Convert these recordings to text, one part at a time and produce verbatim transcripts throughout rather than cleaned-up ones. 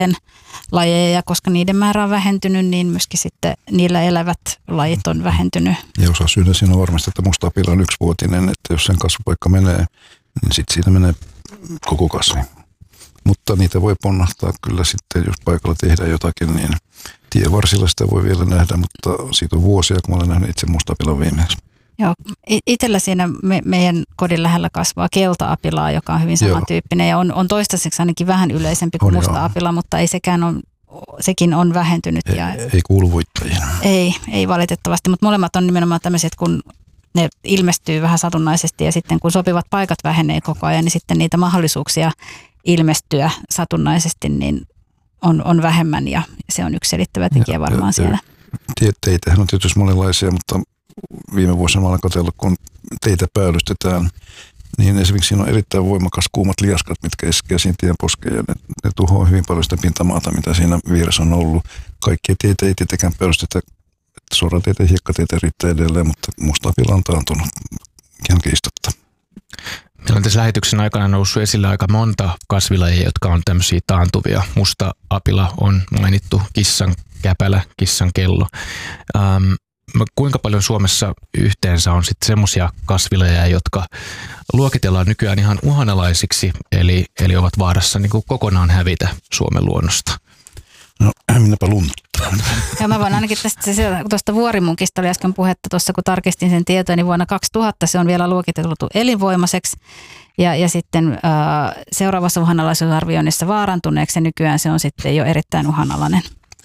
lajeja, koska niiden määrä on vähentynyt, niin myöskin sitten niillä elävät lajit on vähentynyt. Ja osa syynä siinä on varmasti, että musta-apila on yksivuotinen, että jos sen kasvupaikka menee, niin sitten siitä menee koko kasvi. Mutta niitä voi ponnahtaa kyllä sitten, jos paikalla tehdään jotakin, niin tievarsilla sitä voi vielä nähdä, mutta siitä on vuosia, kun mä olen nähnyt itse musta-apilan viimeksi. Joo, itsellä siinä me, meidän kodin lähellä kasvaa kelta-apilaa, joka on hyvin samantyyppinen ja on, on toistaiseksi ainakin vähän yleisempi kuin on, musta-apila, joo. Mutta ei sekään on, sekin on vähentynyt. Ei, ja ei kuulu voittajina. Ei, ei valitettavasti, mutta molemmat on nimenomaan tämmöiset, kun ne ilmestyy vähän satunnaisesti ja sitten kun sopivat paikat vähenee koko ajan, niin sitten niitä mahdollisuuksia ilmestyä satunnaisesti niin on, on vähemmän ja se on yksi selittävä tekijä varmaan ja, siellä. Teitähän on tietysti monenlaisia, mutta viime vuosina mä olen katsellut, kun teitä päällystetään, niin esimerkiksi siinä on erittäin voimakas kuumat liaskat, mitkä iskee siinä tien poskeen ja ne, ne tuhoaa hyvin paljon sitä pintamaata, mitä siinä vieressä on ollut. Kaikkia teitä ei tietenkään päällystetä, sorateitä ja hiekkateitä riittää edelleen, mutta musta-apila on taantunut ihan kiistatta. Meillä on tässä lähetyksen aikana noussut esille aika monta kasvilajia, jotka on tämmöisiä taantuvia. Musta-apila on mainittu, kissan käpälä, kissan kello. Ähm, kuinka paljon Suomessa yhteensä on sitten semmoisia kasvilajeja, jotka luokitellaan nykyään ihan uhanalaisiksi, eli, eli ovat vaarassa niin kuin kokonaan hävitä Suomen luonnosta? No, minäpä lunttaan. Ja mä voin ainakin tästä, tuosta vuorimunkista oli äsken puhetta tuossa, kun tarkistin sen tietoa, niin vuonna kaksituhatta se on vielä luokiteltu elinvoimaiseksi. Ja, ja sitten ää, seuraavassa uhanalaisuusarvioinnissa vaarantuneeksi ja nykyään se on sitten jo erittäin uhanalainen.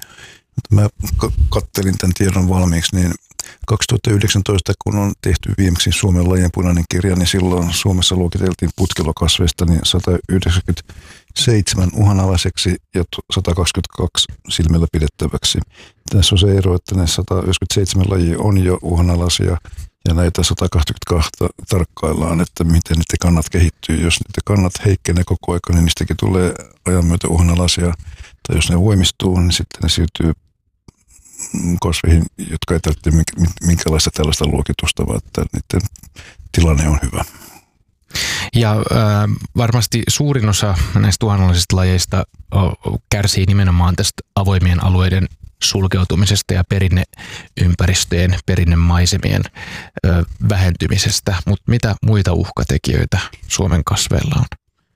Mä kattelin tämän tiedon valmiiksi, niin kaksituhattayhdeksäntoista, kun on tehty viimeksi Suomen lajien punainen kirja, niin silloin Suomessa luokiteltiin putkilokasveista niin sata yhdeksänkymmentäseitsemän uhanalaiseksi ja sata kaksikymmentäkaksi silmällä pidettäväksi. Tässä on se ero, että ne sata yhdeksänkymmentäseitsemän lajia on jo uhanalaisia ja näitä sata kaksikymmentäkaksi tarkkaillaan, että miten niiden kannat kehittyy. Jos niiden kannat heikkenee koko ajan, niin niistäkin tulee ajan myötä uhanalaisia. Tai jos ne voimistuu, niin sitten ne siirtyy kasveihin, jotka ei tarvitse minkälaista tällaista luokitusta, vaan että niiden tilanne on hyvä. Ja äh, varmasti suurin osa näistä uhanalaisista lajeista kärsii nimenomaan tästä avoimien alueiden sulkeutumisesta ja perinneympäristöjen, perinnemaisemien äh, vähentymisestä. Mutta mitä muita uhkatekijöitä Suomen kasveilla on?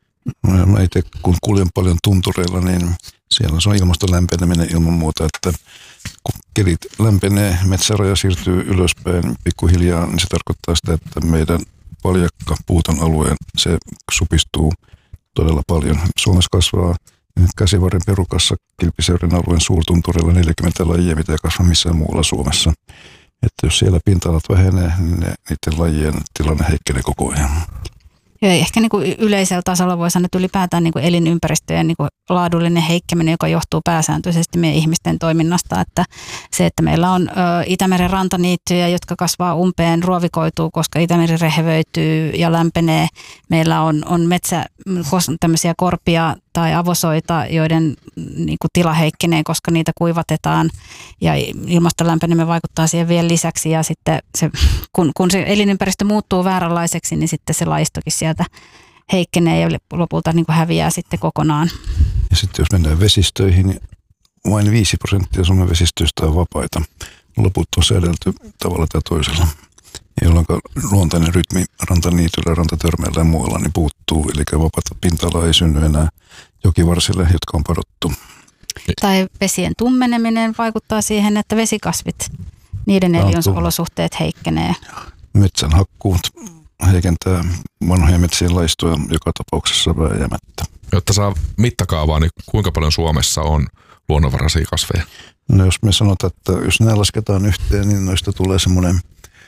Mä itse kun kuljen paljon tuntureilla, niin siellä se on ilmaston lämpeneminen ilman muuta, että kun kelit lämpenee, metsäraja siirtyy ylöspäin pikkuhiljaa, niin se tarkoittaa sitä, että meidän paljakka puuton alueen se supistuu todella paljon. Suomessa kasvaa Käsivarren perukassa Kilpisjärven alueen suurtunturilla neljäkymmentä lajia, mitä ei kasva missään muualla Suomessa. Että jos siellä pinta-alat vähenee, niin ne, niiden lajien tilanne heikkenee koko ajan. Ja ehkä niin kuin yleisellä tasolla voi sanoa, että ylipäätään niin kuin elinympäristöjen niin kuin laadullinen heikkeminen, joka johtuu pääsääntöisesti meidän ihmisten toiminnasta. Että se, että meillä on ö, Itämeren rantaniittyjä, jotka kasvaa umpeen, ruovikoituu, koska Itämeri rehevöityy ja lämpenee. Meillä on, on metsä, tämmöisiä korpia tai avosoita, joiden niin kuin tila heikkenee, koska niitä kuivatetaan. Ja ilmaston lämpeneminen vaikuttaa siihen vielä lisäksi. Ja sitten se, kun, kun se elinympäristö muuttuu vääränlaiseksi, niin sitten se laistokin sieltä heikkenee ja lopulta niin kuin häviää sitten kokonaan. Ja sitten jos mennään vesistöihin, niin vain viisi prosenttia Suomen vesistöistä on vapaita. Loput on säädelty tavalla tai toisella, jolloin luontainen rytmi rantaniityllä, rantatörmeillä ja muualla niin puuttuu. Eli vapaata pinta-alaa ei synny enää jokivarsille, jotka on padottu. Tai vesien tummeneminen vaikuttaa siihen, että vesikasvit, niiden elinolosuhteet heikkenee. Metsän hakkuut heikentää vanhoja metsien laistoja joka tapauksessa vääjäämättä. Jotta saa mittakaavaa, niin kuinka paljon Suomessa on luonnonvaraisia kasveja? No jos me sanotaan, että jos nämä lasketaan yhteen, niin noista tulee semmoinen,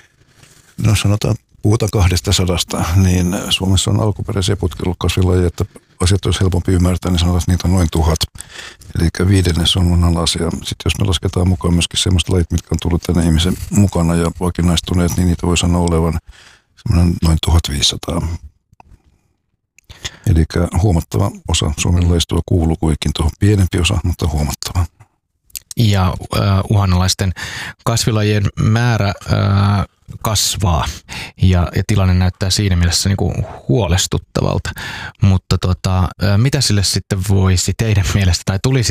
no sanotaan, puhutaan kahdesta sadasta, niin Suomessa on alkuperäisiä putkilokasvilajeja, että asiat olisi helpompi ymmärtää, niin sanotaan, että niitä on noin tuhat. Eli viidennes on uhanalaisia. Sitten jos me lasketaan mukaan myöskin sellaiset lajit, mitkä on tullut tänne ihmisen mukana ja vakinaistuneet, niin niitä voi sanoa olevan semmoinen noin tuhatviisisataa. Eli huomattava osa Suomen lajistoa kuuluu kuitenkin tuohon, pienempi osa, mutta huomattava. Ja uh, uhanalaisten kasvilajien määrä uh, kasvaa ja, ja tilanne näyttää siinä mielessä niin kuin huolestuttavalta. Mutta tota, mitä sille sitten voisi teidän mielestä tai tulisi